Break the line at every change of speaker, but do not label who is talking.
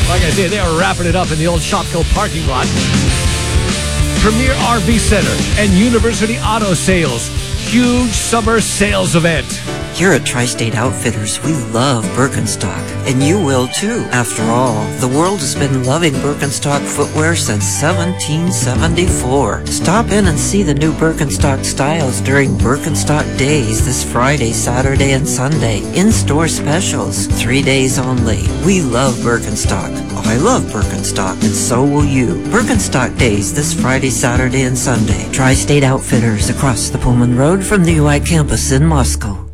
Like I say, they are wrapping it up in the old Shopco parking lot. Premier RV Center and University Auto Sales. Huge summer sales event.
Here at Tri-State Outfitters, we love Birkenstock, and you will too. After all, the world has been loving Birkenstock footwear since 1774. Stop in and see the new Birkenstock styles during Birkenstock Days this Friday, Saturday, and Sunday. In-store specials, 3 days only. We love Birkenstock. I love Birkenstock, and so will you. Birkenstock Days this Friday, Saturday, and Sunday. Tri-State Outfitters across the Pullman Road from the UI campus in Moscow.